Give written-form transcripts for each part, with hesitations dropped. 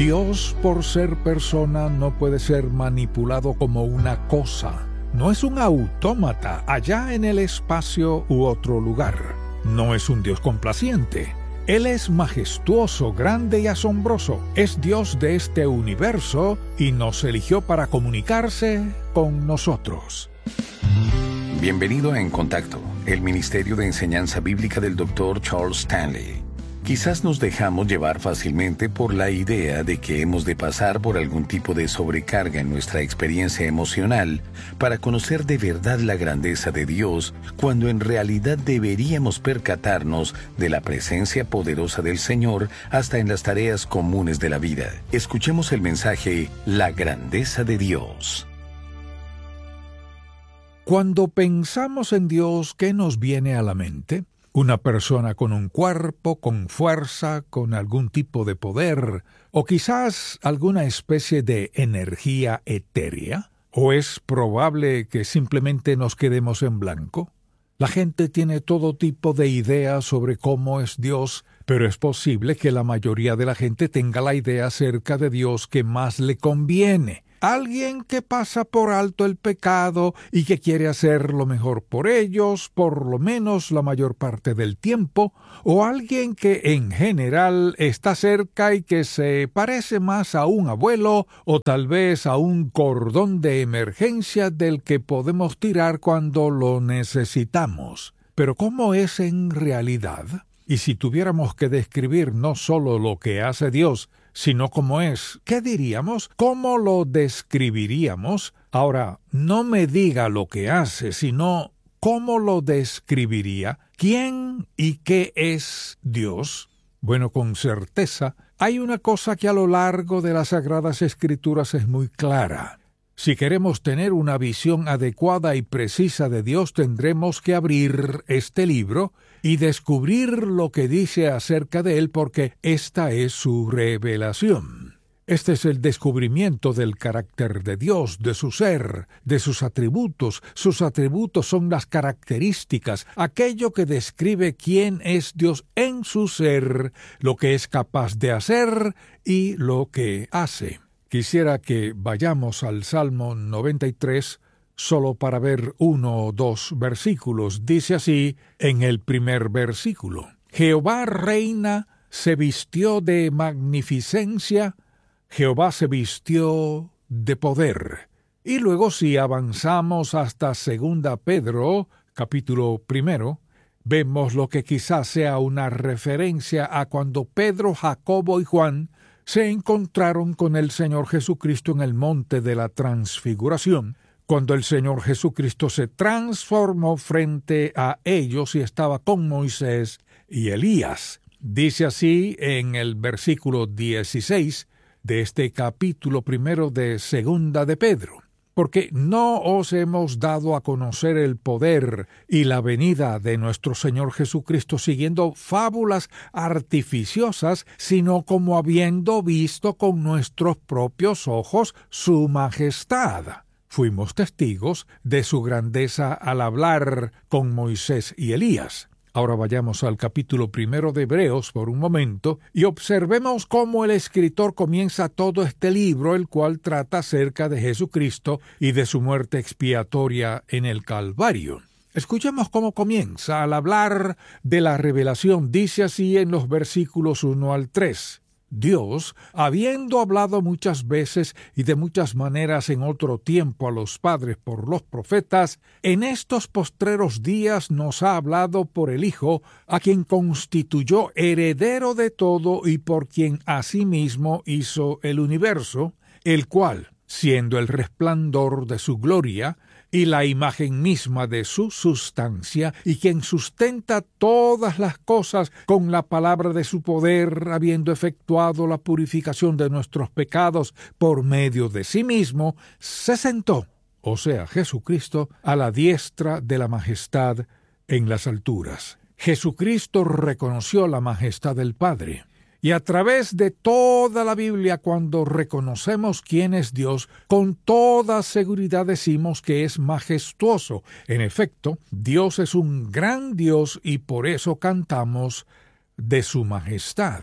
Dios, por ser persona, no puede ser manipulado como una cosa. No es un autómata allá en el espacio u otro lugar. No es un Dios complaciente. Él es majestuoso, grande y asombroso. Es Dios de este universo y nos eligió para comunicarse con nosotros. Bienvenido a En Contacto, el Ministerio de Enseñanza Bíblica del Dr. Charles Stanley. Quizás nos dejamos llevar fácilmente por la idea de que hemos de pasar por algún tipo de sobrecarga en nuestra experiencia emocional para conocer de verdad la grandeza de Dios, cuando en realidad deberíamos percatarnos de la presencia poderosa del Señor hasta en las tareas comunes de la vida. Escuchemos el mensaje La grandeza de Dios. Cuando pensamos en Dios, ¿qué nos viene a la mente? ¿Una persona con un cuerpo, con fuerza, con algún tipo de poder? ¿O quizás alguna especie de energía etérea? ¿O es probable que simplemente nos quedemos en blanco? La gente tiene todo tipo de ideas sobre cómo es Dios, pero es posible que la mayoría de la gente tenga la idea acerca de Dios que más le conviene. Alguien que pasa por alto el pecado y que quiere hacer lo mejor por ellos, por lo menos la mayor parte del tiempo, o alguien que en general está cerca y que se parece más a un abuelo o tal vez a un cordón de emergencia del que podemos tirar cuando lo necesitamos. Pero ¿cómo es en realidad? Y si tuviéramos que describir no solo lo que hace Dios, sino cómo es, ¿qué diríamos? ¿Cómo lo describiríamos? Ahora, no me diga lo que hace, sino ¿cómo lo describiría? ¿Quién y qué es Dios? Bueno, con certeza, hay una cosa que a lo largo de las Sagradas Escrituras es muy clara. Si queremos tener una visión adecuada y precisa de Dios, tendremos que abrir este libro y descubrir lo que dice acerca de Él, porque esta es su revelación. Este es el descubrimiento del carácter de Dios, de su ser, de sus atributos. Sus atributos son las características, aquello que describe quién es Dios en su ser, lo que es capaz de hacer y lo que hace. Quisiera que vayamos al Salmo 93 solo para ver 1 o 2 versículos. Dice así en el primer versículo: Jehová reina, se vistió de magnificencia, Jehová se vistió de poder. Y luego si avanzamos hasta 2 Pedro, capítulo 1, vemos lo que quizás sea una referencia a cuando Pedro, Jacobo y Juan se encontraron con el Señor Jesucristo en el monte de la Transfiguración, cuando el Señor Jesucristo se transformó frente a ellos y estaba con Moisés y Elías. Dice así en el versículo 16 de este capítulo 1 de 2 de Pedro: porque no os hemos dado a conocer el poder y la venida de nuestro Señor Jesucristo siguiendo fábulas artificiosas, sino como habiendo visto con nuestros propios ojos su majestad. Fuimos testigos de su grandeza al hablar con Moisés y Elías. Ahora vayamos al capítulo 1 de Hebreos por un momento y observemos cómo el escritor comienza todo este libro, el cual trata acerca de Jesucristo y de su muerte expiatoria en el Calvario. Escuchemos cómo comienza al hablar de la revelación. Dice así en los versículos 1 al 3. Dios, habiendo hablado muchas veces y de muchas maneras en otro tiempo a los padres por los profetas, en estos postreros días nos ha hablado por el Hijo, a quien constituyó heredero de todo y por quien asimismo hizo el universo, el cual, siendo el resplandor de su gloria y la imagen misma de su sustancia, y quien sustenta todas las cosas con la palabra de su poder, habiendo efectuado la purificación de nuestros pecados por medio de sí mismo, se sentó, o sea, Jesucristo, a la diestra de la majestad en las alturas. Jesucristo reconoció la majestad del Padre. Y a través de toda la Biblia, cuando reconocemos quién es Dios, con toda seguridad decimos que es majestuoso. En efecto, Dios es un gran Dios y por eso cantamos de su majestad.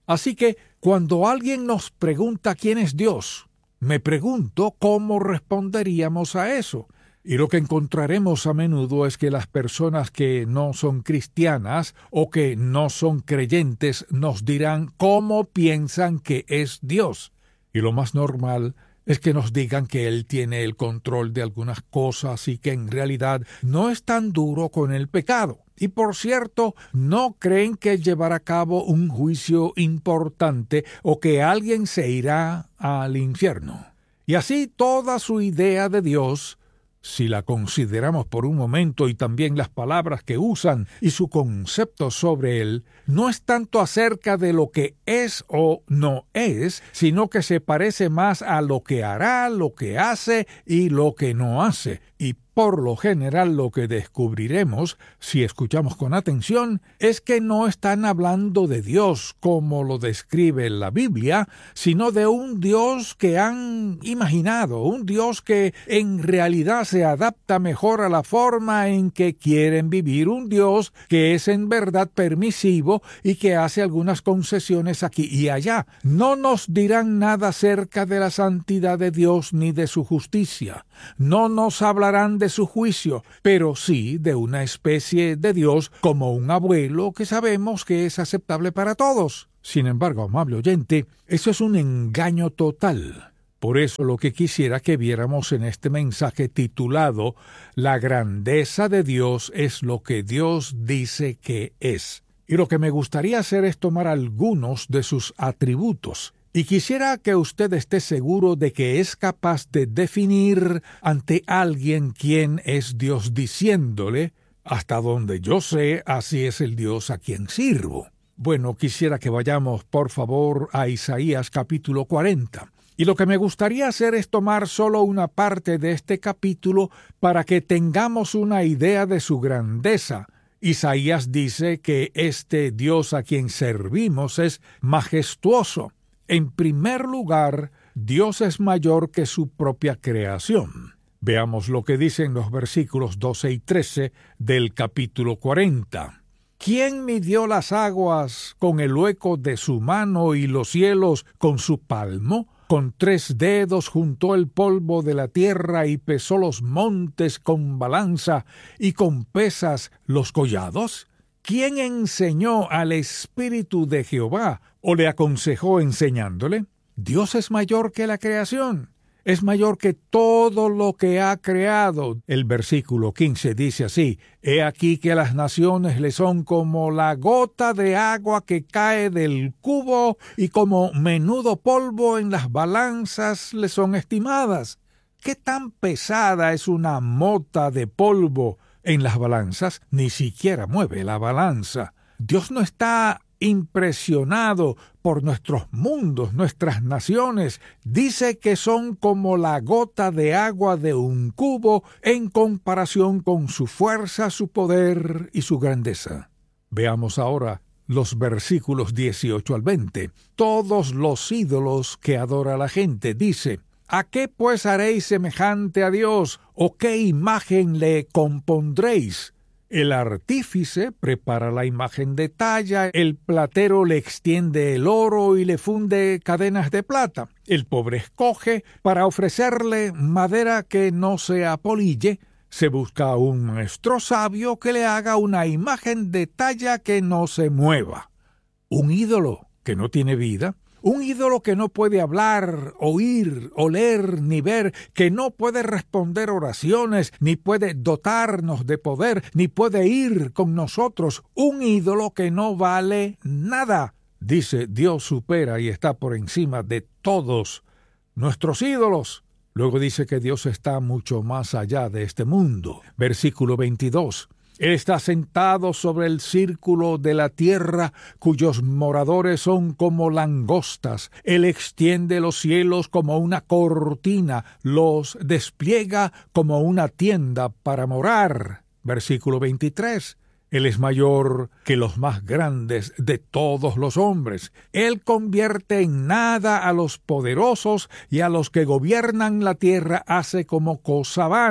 Así que cuando alguien nos pregunta quién es Dios, me pregunto cómo responderíamos a eso. Y lo que encontraremos a menudo es que las personas que no son cristianas o que no son creyentes nos dirán cómo piensan que es Dios. Y lo más normal es que nos digan que Él tiene el control de algunas cosas y que en realidad no es tan duro con el pecado. Y por cierto, no creen que llevará a cabo un juicio importante o que alguien se irá al infierno. Y así toda su idea de Dios, si la consideramos por un momento, y también las palabras que usan y su concepto sobre Él, no es tanto acerca de lo que es o no es, sino que se parece más a lo que hará, lo que hace y lo que no hace. Y por lo general lo que descubriremos, si escuchamos con atención, es que no están hablando de Dios como lo describe la Biblia, sino de un Dios que han imaginado, un Dios que en realidad se adapta mejor a la forma en que quieren vivir, un Dios que es en verdad permisivo y que hace algunas concesiones aquí y allá. No nos dirán nada acerca de la santidad de Dios ni de su justicia. No nos hablarán de su juicio, pero sí de una especie de Dios como un abuelo que sabemos que es aceptable para todos. Sin embargo, amable oyente, eso es un engaño total. Por eso lo que quisiera que viéramos en este mensaje titulado La grandeza de Dios es lo que Dios dice que es. Y lo que me gustaría hacer es tomar algunos de sus atributos. Y quisiera que usted esté seguro de que es capaz de definir ante alguien quién es Dios, diciéndole, hasta donde yo sé, así es el Dios a quien sirvo. Bueno, quisiera que vayamos, por favor, a Isaías capítulo 40. Y lo que me gustaría hacer es tomar solo una parte de este capítulo para que tengamos una idea de su grandeza. Isaías dice que este Dios a quien servimos es majestuoso. En primer lugar, Dios es mayor que su propia creación. Veamos lo que dicen los versículos 12 y 13 del capítulo 40. ¿Quién midió las aguas con el hueco de su mano y los cielos con su palmo? Con 3 dedos juntó el polvo de la tierra y pesó los montes con balanza y con pesas los collados. ¿Quién enseñó al Espíritu de Jehová o le aconsejó enseñándole? Dios es mayor que la creación, es mayor que todo lo que ha creado. El versículo 15 dice así: He aquí que las naciones le son como la gota de agua que cae del cubo y como menudo polvo en las balanzas le son estimadas. ¿Qué tan pesada es una mota de polvo en las balanzas? Ni siquiera mueve la balanza. Dios no está impresionado por nuestros mundos, nuestras naciones. Dice que son como la gota de agua de un cubo en comparación con su fuerza, su poder y su grandeza. Veamos ahora los versículos 18 al 20. Todos los ídolos que adora la gente, dice: ¿A qué pues haréis semejante a Dios? ¿O qué imagen le compondréis? El artífice prepara la imagen de talla, el platero le extiende el oro y le funde cadenas de plata. El pobre escoge para ofrecerle madera que no se apolille. Se busca un maestro sabio que le haga una imagen de talla que no se mueva. Un ídolo que no tiene vida. Un ídolo que no puede hablar, oír, oler, ni ver, que no puede responder oraciones, ni puede dotarnos de poder, ni puede ir con nosotros. Un ídolo que no vale nada. Dice, Dios supera y está por encima de todos nuestros ídolos. Luego dice que Dios está mucho más allá de este mundo. Versículo 22. Él está sentado sobre el círculo de la tierra, cuyos moradores son como langostas. Él extiende los cielos como una cortina, los despliega como una tienda para morar. Versículo 23. Él es mayor que los más grandes de todos los hombres. Él convierte en nada a los poderosos y a los que gobiernan la tierra hace como cosa vana.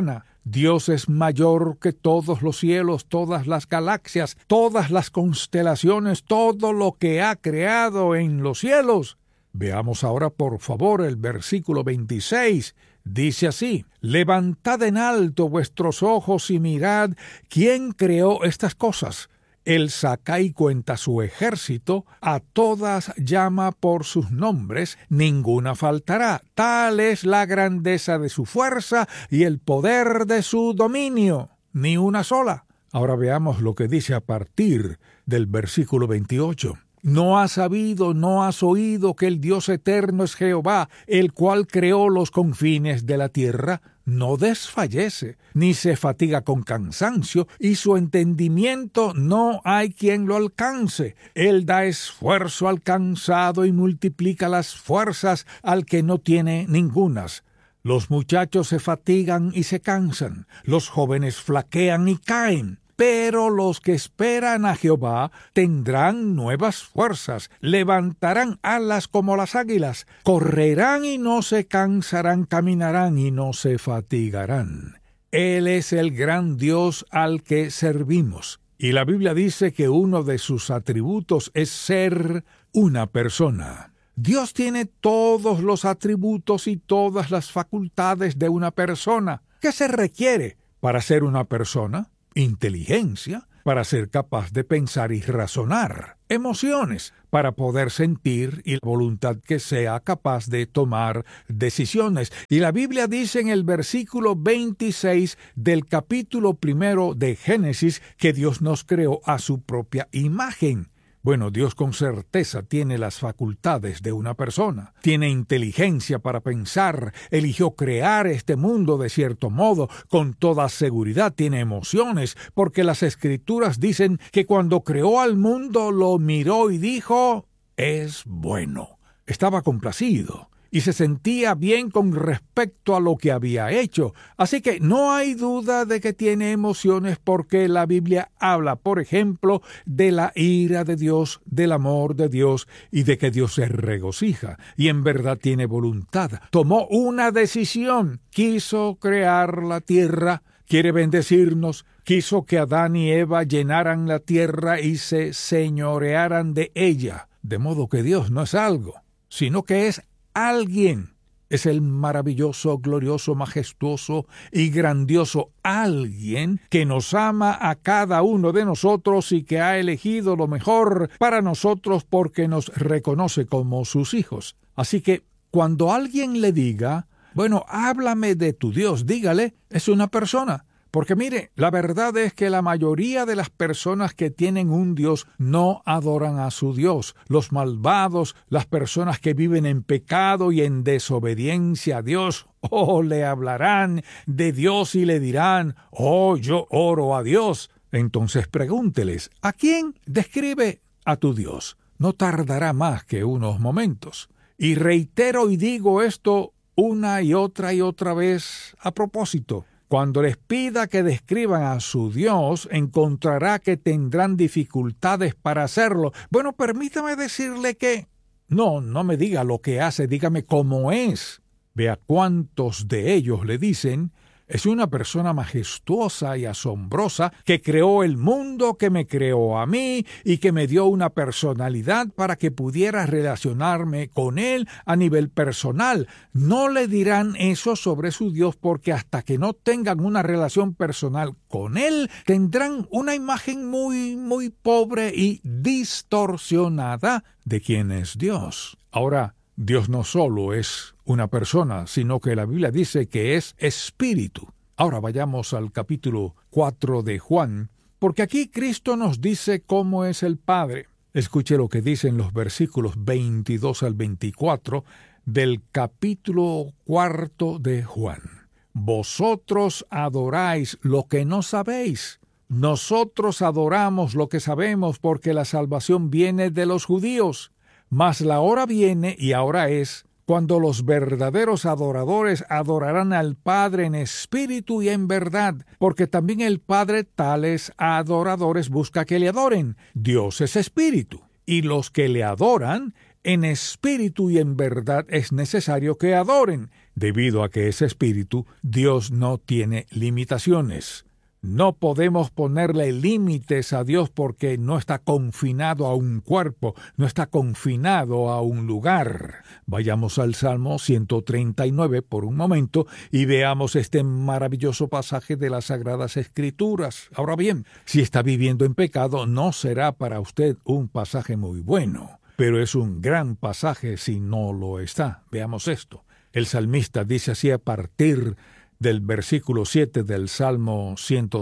Dios es mayor que todos los cielos, todas las galaxias, todas las constelaciones, todo lo que ha creado en los cielos. Veamos ahora, por favor, el versículo 26. Dice así: Levantad en alto vuestros ojos y mirad quién creó estas cosas. Él saca y cuenta su ejército, a todas llama por sus nombres, ninguna faltará. Tal es la grandeza de su fuerza y el poder de su dominio, ni una sola. Ahora veamos lo que dice a partir del versículo 28. ¿No has sabido, no has oído que el Dios eterno es Jehová, el cual creó los confines de la tierra? No desfallece, ni se fatiga con cansancio, y su entendimiento no hay quien lo alcance. Él da esfuerzo al cansado y multiplica las fuerzas al que no tiene ningunas. Los muchachos se fatigan y se cansan, los jóvenes flaquean y caen. Pero los que esperan a Jehová tendrán nuevas fuerzas, levantarán alas como las águilas, correrán y no se cansarán, caminarán y no se fatigarán. Él es el gran Dios al que servimos. Y la Biblia dice que uno de sus atributos es ser una persona. Dios tiene todos los atributos y todas las facultades de una persona. ¿Qué se requiere para ser una persona? Inteligencia, para ser capaz de pensar y razonar. Emociones, para poder sentir, y voluntad que sea capaz de tomar decisiones. Y la Biblia dice en el versículo 26 del capítulo 1 de Génesis que Dios nos creó a su propia imagen. Bueno, Dios con certeza tiene las facultades de una persona, tiene inteligencia para pensar, eligió crear este mundo de cierto modo, con toda seguridad tiene emociones, porque las Escrituras dicen que cuando creó al mundo lo miró y dijo, es bueno. Estaba complacido y se sentía bien con respecto a lo que había hecho. Así que no hay duda de que tiene emociones, porque la Biblia habla, por ejemplo, de la ira de Dios, del amor de Dios y de que Dios se regocija. Y en verdad tiene voluntad. Tomó una decisión. Quiso crear la tierra. Quiere bendecirnos. Quiso que Adán y Eva llenaran la tierra y se señorearan de ella. De modo que Dios no es algo, sino que es alguien. Es el maravilloso, glorioso, majestuoso y grandioso alguien que nos ama a cada uno de nosotros y que ha elegido lo mejor para nosotros porque nos reconoce como sus hijos. Así que cuando alguien le diga, bueno, háblame de tu Dios, dígale, es una persona. Porque mire, la verdad es que la mayoría de las personas que tienen un Dios no adoran a su Dios. Los malvados, las personas que viven en pecado y en desobediencia a Dios, le hablarán de Dios y le dirán, yo oro a Dios. Entonces pregúnteles, ¿a quién describe a tu Dios? No tardará más que unos momentos. Y reitero y digo esto una y otra vez a propósito. Cuando les pida que describan a su Dios, encontrará que tendrán dificultades para hacerlo. Bueno, permítame decirle que no me diga lo que hace, dígame cómo es. Vea cuántos de ellos le dicen, es una persona majestuosa y asombrosa que creó el mundo, que me creó a mí y que me dio una personalidad para que pudiera relacionarme con él a nivel personal. No le dirán eso sobre su Dios, porque hasta que no tengan una relación personal con él, tendrán una imagen muy, muy pobre y distorsionada de quién es Dios. Ahora, Dios no solo es una persona, sino que la Biblia dice que es espíritu. Ahora vayamos al capítulo 4 de Juan, porque aquí Cristo nos dice cómo es el Padre. Escuche lo que dicen los versículos 22 al 24 del capítulo 4 de Juan. Vosotros adoráis lo que no sabéis. Nosotros adoramos lo que sabemos, porque la salvación viene de los judíos. Mas la hora viene, y ahora es, cuando los verdaderos adoradores adorarán al Padre en espíritu y en verdad, porque también el Padre tales adoradores busca que le adoren. Dios es espíritu, y los que le adoran en espíritu y en verdad es necesario que adoren, debido a que ese espíritu, Dios no tiene limitaciones. No podemos ponerle límites a Dios porque no está confinado a un cuerpo, no está confinado a un lugar. Vayamos al Salmo 139 por un momento y veamos este maravilloso pasaje de las Sagradas Escrituras. Ahora bien, si está viviendo en pecado, no será para usted un pasaje muy bueno, pero es un gran pasaje si no lo está. Veamos esto. El salmista dice así a partir del versículo 7 del Salmo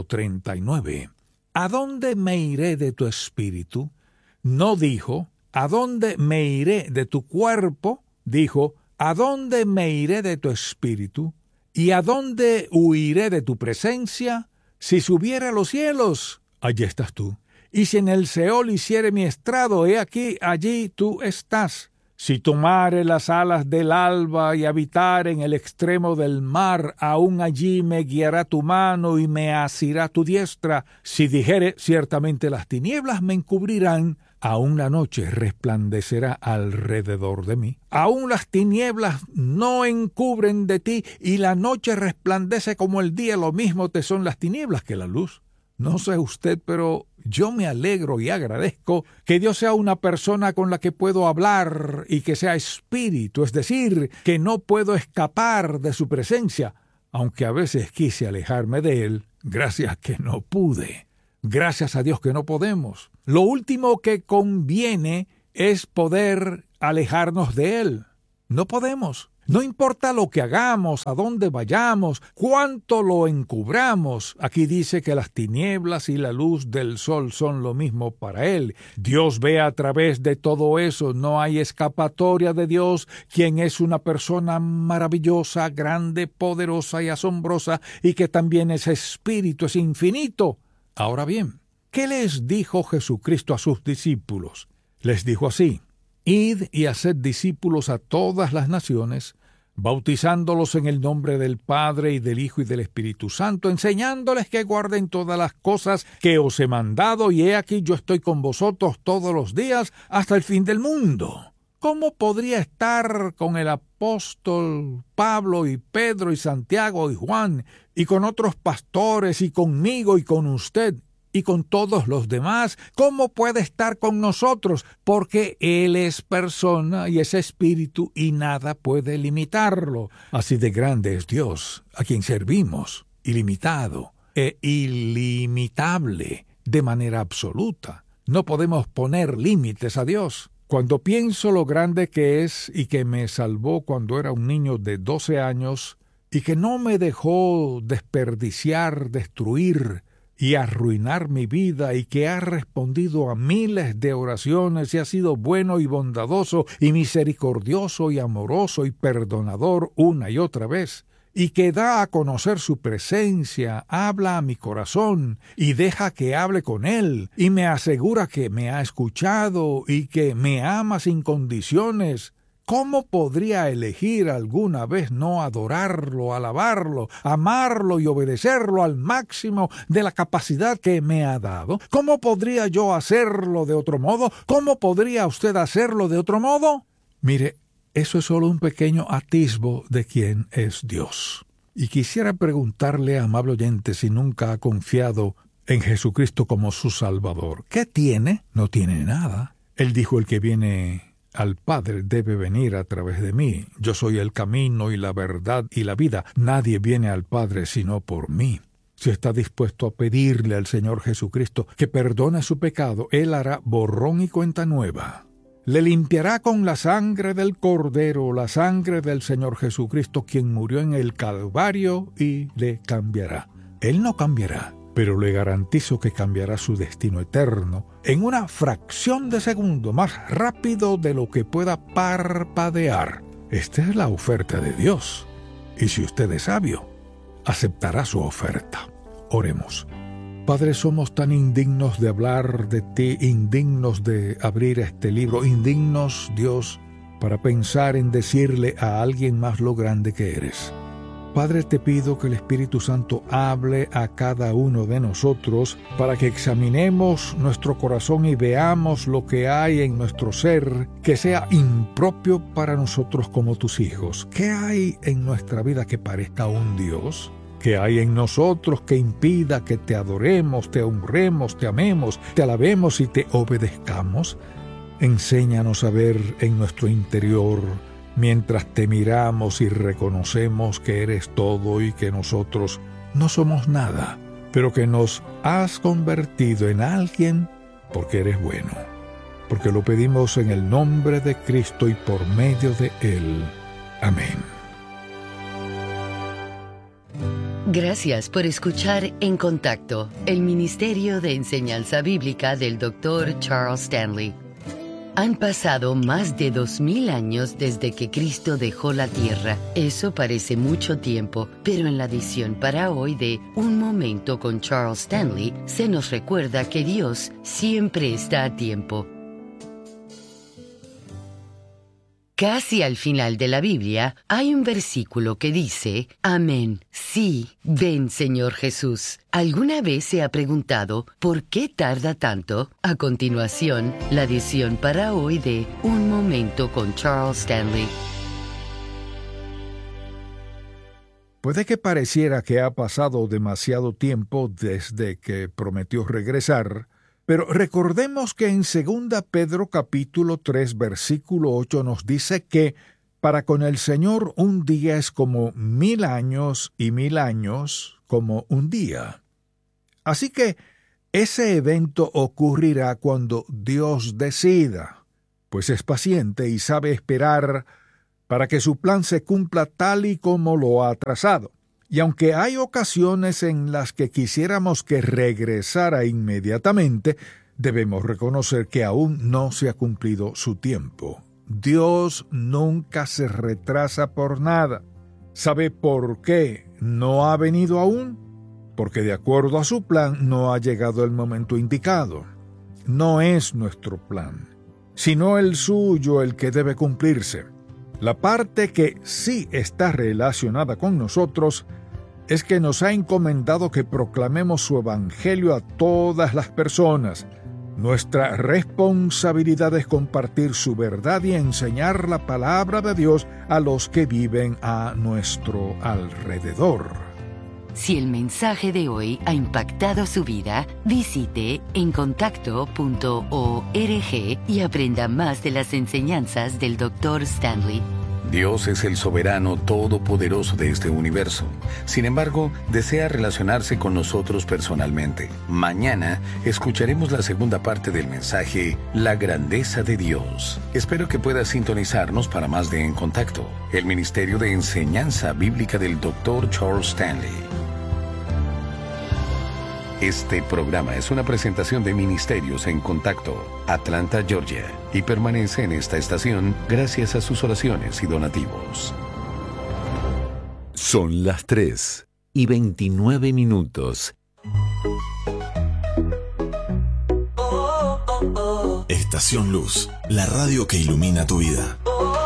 139. ¿A dónde me iré de tu espíritu? No dijo, ¿a dónde me iré de tu cuerpo? Dijo, ¿a dónde me iré de tu espíritu? ¿Y a dónde huiré de tu presencia? Si subiera a los cielos, allí estás tú. Y si en el Seol hiciere mi estrado, he aquí, allí tú estás. Si tomare las alas del alba y habitare en el extremo del mar, aún allí me guiará tu mano y me asirá tu diestra. Si dijere, ciertamente las tinieblas me encubrirán, aún la noche resplandecerá alrededor de mí. Aún las tinieblas no encubren de ti, y la noche resplandece como el día, lo mismo te son las tinieblas que la luz. No sé usted, pero yo me alegro y agradezco que Dios sea una persona con la que puedo hablar y que sea espíritu, es decir, que no puedo escapar de su presencia, aunque a veces quise alejarme de él, gracias que no pude. Gracias a Dios que no podemos. Lo último que conviene es poder alejarnos de él. No podemos. No importa lo que hagamos, a dónde vayamos, cuánto lo encubramos. Aquí dice que las tinieblas y la luz del sol son lo mismo para él. Dios ve a través de todo eso. No hay escapatoria de Dios, quien es una persona maravillosa, grande, poderosa y asombrosa, y que también es espíritu, es infinito. Ahora bien, ¿qué les dijo Jesucristo a sus discípulos? Les dijo así: Id y haced discípulos a todas las naciones, bautizándolos en el nombre del Padre y del Hijo y del Espíritu Santo, enseñándoles que guarden todas las cosas que os he mandado, y he aquí yo estoy con vosotros todos los días hasta el fin del mundo. ¿Cómo podría estar con el apóstol Pablo y Pedro y Santiago y Juan, y con otros pastores, y conmigo y con usted, y con todos los demás? ¿Cómo puede estar con nosotros? Porque Él es persona y es espíritu y nada puede limitarlo. Así de grande es Dios, a quien servimos, ilimitado e ilimitable, de manera absoluta. No podemos poner límites a Dios. Cuando pienso lo grande que es y que me salvó cuando era un niño de 12 años y que no me dejó desperdiciar, destruir y arruinar mi vida, y que ha respondido a miles de oraciones y ha sido bueno y bondadoso y misericordioso y amoroso y perdonador una y otra vez, y que da a conocer su presencia, habla a mi corazón y deja que hable con él, y me asegura que me ha escuchado y que me ama sin condiciones. ¿Cómo podría elegir alguna vez no adorarlo, alabarlo, amarlo y obedecerlo al máximo de la capacidad que me ha dado? ¿Cómo podría yo hacerlo de otro modo? ¿Cómo podría usted hacerlo de otro modo? Mire, eso es solo un pequeño atisbo de quién es Dios. Y quisiera preguntarle, amable oyente, si nunca ha confiado en Jesucristo como su Salvador. ¿Qué tiene? No tiene nada. Él dijo: el que viene al Padre debe venir a través de mí. Yo soy el camino y la verdad y la vida. Nadie viene al Padre sino por mí. Si está dispuesto a pedirle al Señor Jesucristo que perdone su pecado, Él hará borrón y cuenta nueva. Le limpiará con la sangre del Cordero, la sangre del Señor Jesucristo, quien murió en el Calvario, y le cambiará. Él no cambiará, pero le garantizo que cambiará su destino eterno en una fracción de segundo, más rápido de lo que pueda parpadear. Esta es la oferta de Dios, y si usted es sabio, aceptará su oferta. Oremos. Padre, somos tan indignos de hablar de ti, indignos de abrir este libro, indignos, Dios, para pensar en decirle a alguien más lo grande que eres. Padre, te pido que el Espíritu Santo hable a cada uno de nosotros para que examinemos nuestro corazón y veamos lo que hay en nuestro ser que sea impropio para nosotros como tus hijos. ¿Qué hay en nuestra vida que parezca un Dios? ¿Qué hay en nosotros que impida que te adoremos, te honremos, te amemos, te alabemos y te obedezcamos? Enséñanos a ver en nuestro interior mientras te miramos y reconocemos que eres todo y que nosotros no somos nada, pero que nos has convertido en alguien porque eres bueno. Porque lo pedimos en el nombre de Cristo y por medio de Él. Amén. Gracias por escuchar En Contacto, el Ministerio de Enseñanza Bíblica del Dr. Charles Stanley. Han pasado más de 2000 años desde que Cristo dejó la tierra. Eso parece mucho tiempo, pero en la edición para hoy de Un Momento con Charles Stanley, se nos recuerda que Dios siempre está a tiempo. Casi al final de la Biblia hay un versículo que dice: Amén, sí, ven Señor Jesús. ¿Alguna vez se ha preguntado por qué tarda tanto? A continuación, la edición para hoy de Un Momento con Charles Stanley. Puede que pareciera que ha pasado demasiado tiempo desde que prometió regresar, pero recordemos que en 2 Pedro capítulo 3 versículo 8 nos dice que para con el Señor un día es como 1000 años y 1000 años como un día. Así que ese evento ocurrirá cuando Dios decida, pues es paciente y sabe esperar para que su plan se cumpla tal y como lo ha trazado. Y aunque hay ocasiones en las que quisiéramos que regresara inmediatamente, debemos reconocer que aún no se ha cumplido su tiempo. Dios nunca se retrasa por nada. ¿Sabe por qué no ha venido aún? Porque de acuerdo a su plan no ha llegado el momento indicado. No es nuestro plan, sino el suyo el que debe cumplirse. La parte que sí está relacionada con nosotros es que nos ha encomendado que proclamemos su evangelio a todas las personas. Nuestra responsabilidad es compartir su verdad y enseñar la palabra de Dios a los que viven a nuestro alrededor. Si el mensaje de hoy ha impactado su vida, visite encontacto.org y aprenda más de las enseñanzas del Dr. Stanley. Dios es el soberano todopoderoso de este universo. Sin embargo, desea relacionarse con nosotros personalmente. Mañana escucharemos la segunda parte del mensaje, La grandeza de Dios. Espero que puedas sintonizarnos para más de En Contacto, el Ministerio de Enseñanza Bíblica del Dr. Charles Stanley. Este programa es una presentación de Ministerios en Contacto, Atlanta, Georgia, y permanece en esta estación gracias a sus oraciones y donativos. Son las 3:29. Estación Luz, la radio que ilumina tu vida.